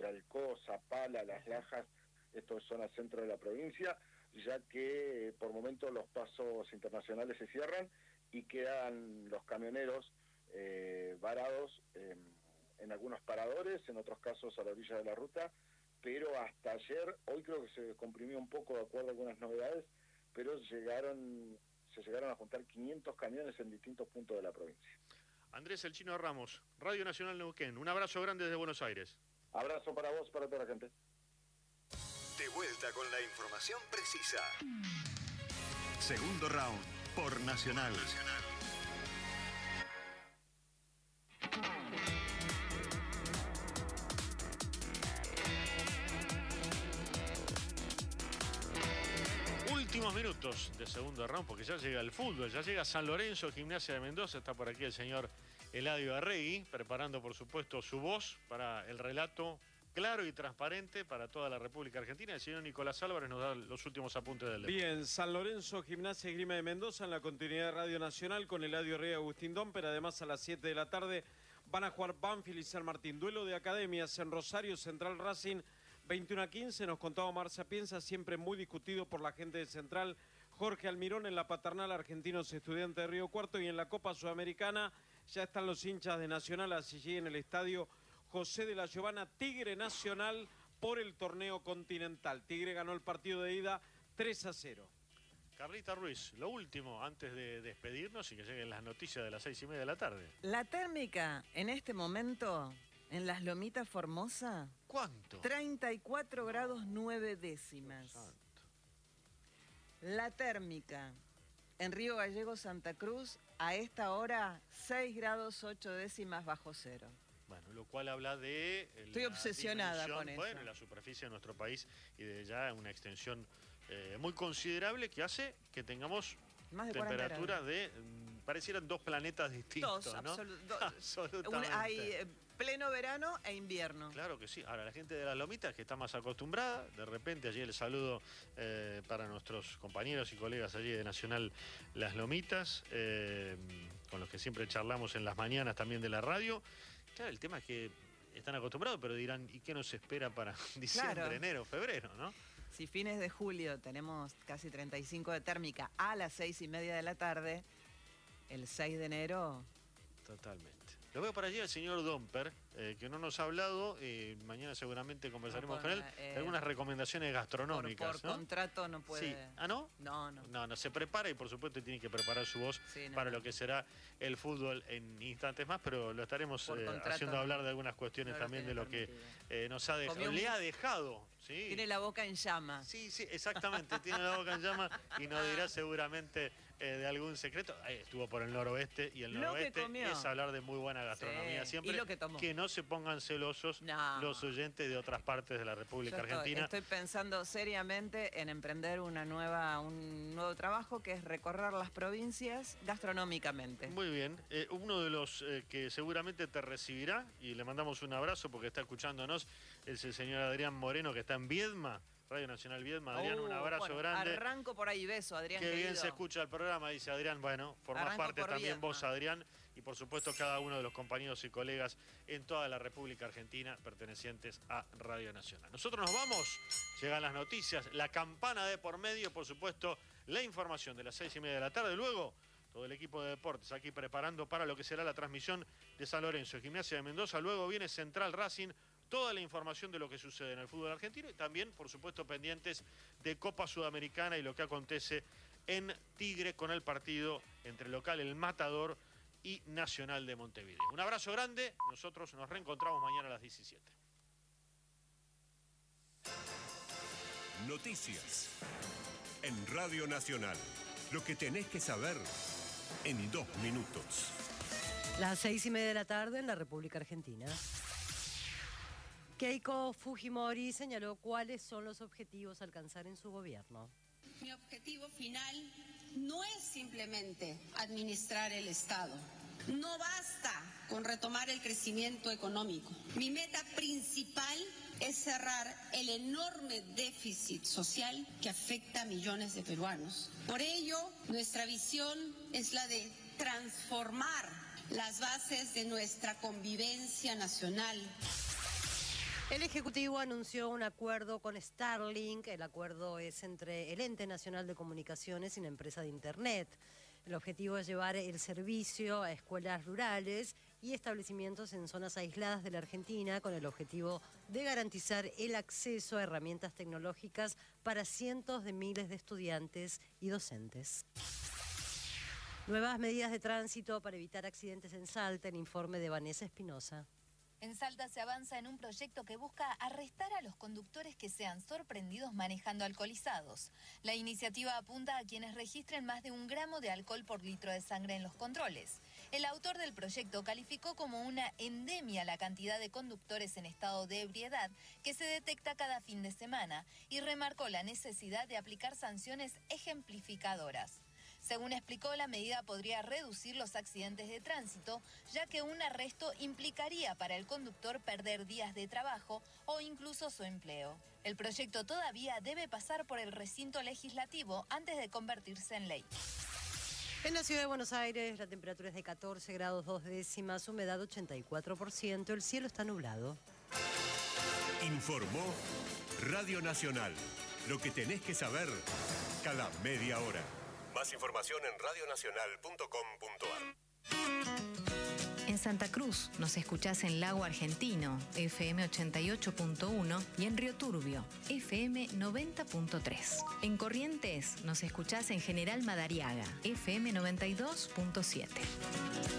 Tralcó, Zapala, Las Lajas, esto es zona centro de la provincia, ya que por momentos los pasos internacionales se cierran y quedan los camioneros varados en algunos paradores, en otros casos a la orilla de la ruta, pero hasta ayer, hoy creo que se comprimió un poco de acuerdo a algunas novedades, pero se llegaron a juntar 500 camiones en distintos puntos de la provincia. Andrés El Chino Ramos, Radio Nacional Neuquén, un abrazo grande desde Buenos Aires. Abrazo para vos, para toda la gente. De vuelta con la información precisa. Segundo round por Nacional. Últimos minutos de segundo round, porque ya llega el fútbol, ya llega San Lorenzo, Gimnasia de Mendoza. Está por aquí el señor Eladio Arregui, preparando por supuesto su voz para el relato claro y transparente para toda la República Argentina. El señor Nicolás Álvarez nos da los últimos apuntes del deporte. Bien, San Lorenzo, Gimnasia y Esgrima de Mendoza en la continuidad de Radio Nacional con Eladio Arregui y Agustín Dom, pero además a las 7 de la tarde van a jugar Banfield y San Martín. Duelo de academias en Rosario, Central Racing 21-15, nos contaba Omar Sapienza, siempre muy discutido por la gente de Central. Jorge Almirón en la Paternal, Argentinos Estudiantes de Río Cuarto, y en la Copa Sudamericana ya están los hinchas de Nacional, así en el estadio José de la Giovana, Tigre Nacional por el torneo continental. Tigre ganó el partido de ida 3-0. Carlita Ruiz, lo último antes de despedirnos y que lleguen las noticias de las 6:30 de la tarde. La térmica en este momento en Las Lomitas Formosa. ¿Cuánto? 34 grados 9 décimas. La térmica en Río Gallego, Santa Cruz, a esta hora 6 grados 8 décimas bajo cero. Bueno, lo cual habla de... Estoy obsesionada con eso. Bueno, la superficie de nuestro país y de ya una extensión muy considerable que hace que tengamos más de temperatura de... parecieran dos planetas distintos, dos, ¿no? Absolutamente. Hay pleno verano e invierno. Claro que sí. Ahora, la gente de Las Lomitas, que está más acostumbrada, de repente allí el saludo para nuestros compañeros y colegas allí de Nacional Las Lomitas, con los que siempre charlamos en las mañanas también de la radio. Claro, el tema es que están acostumbrados, pero dirán, ¿y qué nos espera para diciembre, claro, enero, febrero, no? Si fines de julio tenemos casi 35 de térmica a las 6:30 de la tarde, el 6 de enero... Totalmente. Lo veo por allí al señor Domper, que no nos ha hablado, mañana seguramente conversaremos con él, algunas recomendaciones gastronómicas. Por contrato no puede... Sí. ¿Ah, no? No, se prepara y por supuesto tiene que preparar su voz para lo que será el fútbol en instantes más, pero lo estaremos haciendo hablar de algunas cuestiones también de lo que nos ha dejado. Le ha dejado... Sí. Tiene la boca en llama. Sí, exactamente, tiene la boca en llama y nos dirá seguramente de algún secreto. Estuvo por el noroeste y el noroeste es hablar de muy buena gastronomía siempre. ¿Y lo que tomó? Que no se pongan celosos los oyentes de otras partes de la República Argentina. Estoy pensando seriamente en emprender un nuevo trabajo que es recorrer las provincias gastronómicamente. Muy bien. Uno de los que seguramente te recibirá, y le mandamos un abrazo porque está escuchándonos, es el señor Adrián Moreno, que está en Viedma, Radio Nacional Viedma. Adrián, un abrazo grande. Arranco por ahí, beso, Adrián. Qué bien se escucha el programa, dice Adrián. Bueno, formás parte también Viedma. Vos, Adrián, y por supuesto cada uno de los compañeros y colegas en toda la República Argentina pertenecientes a Radio Nacional. Nosotros nos vamos, llegan las noticias, la campana de por medio, por supuesto, la información de las 6:30 de la tarde. Luego, todo el equipo de deportes aquí preparando para lo que será la transmisión de San Lorenzo, Gimnasia de Mendoza. Luego viene Central Racing. Toda la información de lo que sucede en el fútbol argentino y también, por supuesto, pendientes de Copa Sudamericana y lo que acontece en Tigre con el partido entre local El Matador y Nacional de Montevideo. Un abrazo grande, nosotros nos reencontramos mañana a las 17. Noticias en Radio Nacional. Lo que tenés que saber en 2 minutos. Las 6:30 de la tarde en la República Argentina. Keiko Fujimori señaló cuáles son los objetivos a alcanzar en su gobierno. Mi objetivo final no es simplemente administrar el Estado. No basta con retomar el crecimiento económico. Mi meta principal es cerrar el enorme déficit social que afecta a millones de peruanos. Por ello, nuestra visión es la de transformar las bases de nuestra convivencia nacional. El Ejecutivo anunció un acuerdo con Starlink. El acuerdo es entre el Ente Nacional de Comunicaciones y la empresa de Internet. El objetivo es llevar el servicio a escuelas rurales y establecimientos en zonas aisladas de la Argentina con el objetivo de garantizar el acceso a herramientas tecnológicas para cientos de miles de estudiantes y docentes. Nuevas medidas de tránsito para evitar accidentes en Salta, el informe de Vanessa Espinosa. En Salta se avanza en un proyecto que busca arrestar a los conductores que sean sorprendidos manejando alcoholizados. La iniciativa apunta a quienes registren más de 1 gramo de alcohol por litro de sangre en los controles. El autor del proyecto calificó como una endemia la cantidad de conductores en estado de ebriedad que se detecta cada fin de semana y remarcó la necesidad de aplicar sanciones ejemplificadoras. Según explicó, la medida podría reducir los accidentes de tránsito, ya que un arresto implicaría para el conductor perder días de trabajo o incluso su empleo. El proyecto todavía debe pasar por el recinto legislativo antes de convertirse en ley. En la ciudad de Buenos Aires la temperatura es de 14 grados 2 décimas, humedad 84%, el cielo está nublado. Informó Radio Nacional. Lo que tenés que saber cada media hora. Más información en radionacional.com.ar. En Santa Cruz nos escuchás en Lago Argentino, FM 88.1 y en Río Turbio, FM 90.3. En Corrientes nos escuchás en General Madariaga, FM 92.7.